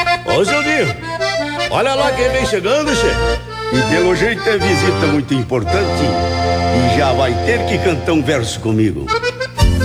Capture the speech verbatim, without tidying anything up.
Ô, seu Dinho, olha lá quem vem chegando, che. E pelo jeito é visita muito importante e já vai ter que cantar um verso comigo.